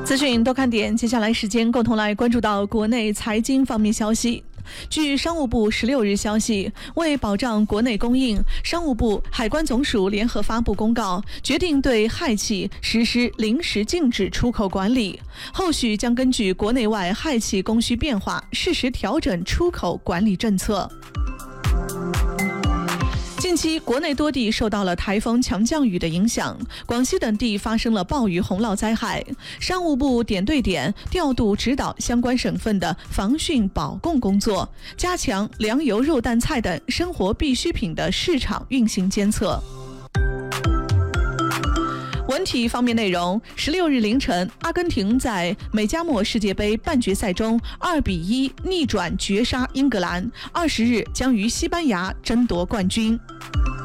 资讯多看点，接下来时间共同来关注到国内财经方面消息。据商务部16日消息，为保障国内供应，商务部、海关总署联合发布公告，决定对氦气实施临时禁止出口管理，后续将根据国内外氦气供需变化，适时调整出口管理政策。近期，国内多地受到了台风强降雨的影响，广西等地发生了暴雨洪涝灾害。商务部点对点调度指导相关省份的防汛保供工作，加强粮油肉蛋菜等生活必需品的市场运行监测。文体方面内容，16日凌晨，阿根廷在美加墨世界杯半决赛中2-1逆转绝杀英格兰，20日将与西班牙争夺冠军。